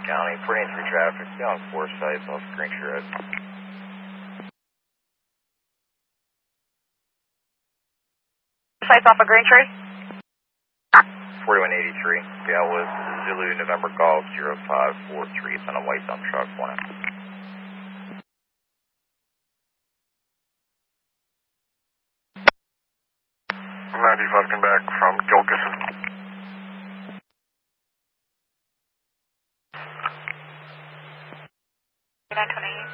County, 483 traffic, down Forsyth, off Green Shred. Forsyth off of Green Tree? 4183, that was Zulu November Golf 0543, it's on a white dump truck, 1. 95, come back from Gilkison. 928.